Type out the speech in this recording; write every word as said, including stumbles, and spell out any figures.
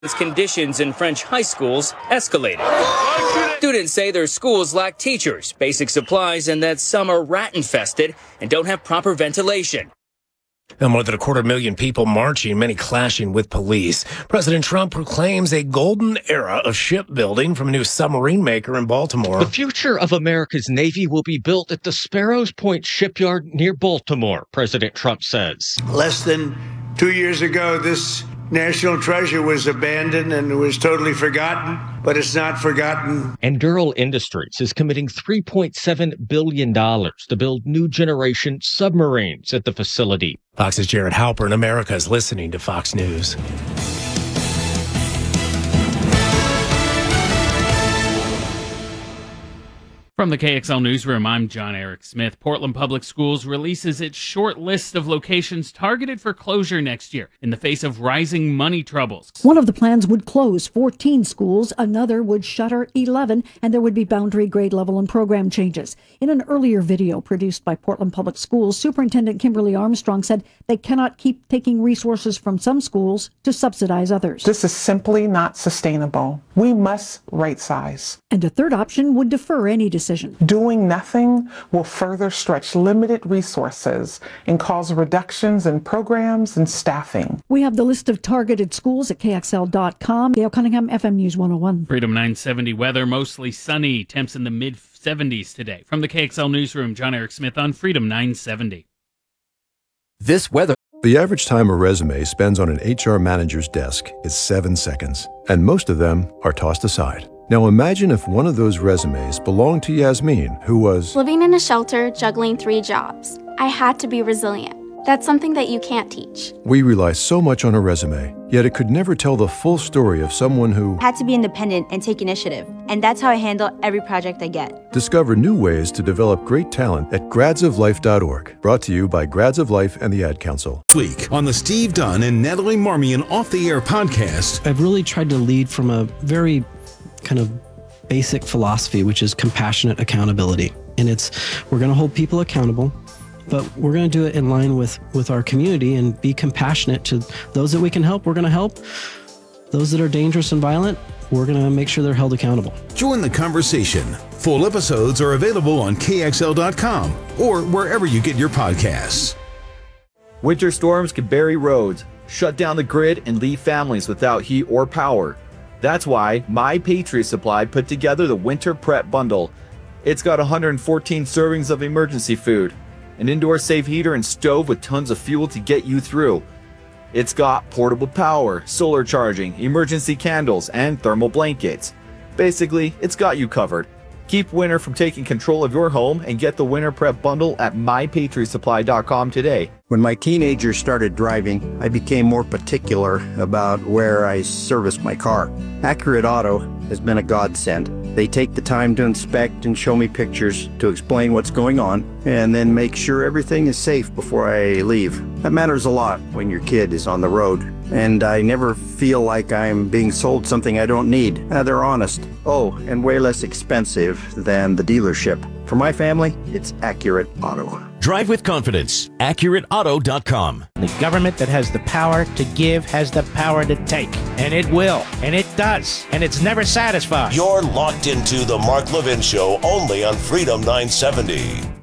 Conditions in French high schools escalated. Students say their schools lack teachers, basic supplies, and that some are rat-infested and don't have proper ventilation. And more than a quarter million people marching, many clashing with police. President Trump proclaims a golden era of shipbuilding from a new submarine maker in Baltimore. The future of America's Navy will be built at the Sparrows Point shipyard near Baltimore, President Trump says. Less than two years ago, this national treasure was abandoned and was totally forgotten, but it's not forgotten. Anduril Industries is committing three point seven billion dollars to build new generation submarines at the facility. Fox's Jared Halpern. America is listening to Fox News. From the K X L Newsroom, I'm John Eric Smith. Portland Public Schools releases its short list of locations targeted for closure next year in the face of rising money troubles. One of the plans would close fourteen schools, another would shutter eleven, and there would be boundary, grade level, and program changes. In an earlier video produced by Portland Public Schools, Superintendent Kimberly Armstrong said they cannot keep taking resources from some schools to subsidize others. This is simply not sustainable. We must right size. And a third option would defer any decision. Doing nothing will further stretch limited resources and cause reductions in programs and staffing. We have the list of targeted schools at K X L dot com. Gail Cunningham, F M News one oh one. Freedom nine seventy weather, mostly sunny, temps in the mid seventies today. From the K X L Newsroom, John Eric Smith on Freedom nine seventy. This weather. The average time a resume spends on an H R manager's desk is seven seconds, and most of them are tossed aside. Now imagine if one of those resumes belonged to Yasmin, who was living in a shelter, juggling three jobs. I had to be resilient. That's something that you can't teach. We rely so much on a resume, yet it could never tell the full story of someone who had to be independent and take initiative. And that's how I handle every project I get. Discover new ways to develop great talent at grads of life dot org. Brought to you by Grads of Life and the Ad Council. This week on the Steve Dunn and Natalie Marmion Off the Air podcast. I've really tried to lead from a very kind of basic philosophy, which is compassionate accountability. And it's, we're going to hold people accountable, but we're going to do it in line with, with our community and be compassionate to those that we can help. We're going to help. Those that are dangerous and violent, we're going to make sure they're held accountable. Join the conversation. Full episodes are available on K X L dot com or wherever you get your podcasts. Winter storms can bury roads, shut down the grid, and leave families without heat or power. That's why My Patriot Supply put together the Winter Prep Bundle. It's got one hundred fourteen servings of emergency food, an indoor safe heater and stove with tons of fuel to get you through. It's got portable power, solar charging, emergency candles, and thermal blankets. Basically, it's got you covered. Keep winter from taking control of your home and get the Winter Prep Bundle at my patriot supply dot com today. When my teenagers started driving, I became more particular about where I serviced my car. Accurate Auto has been a godsend. They take the time to inspect and show me pictures to explain what's going on, and then make sure everything is safe before I leave. That matters a lot when your kid is on the road, and I never feel like I'm being sold something I don't need. Uh, they're honest. Oh, and way less expensive than the dealership. For my family, it's Accurate Auto. Drive with confidence. Accurate Auto dot com. The government that has the power to give has the power to take. And it will. And it does. And it's never satisfied. You're locked into the Mark Levin Show only on Freedom nine seventy.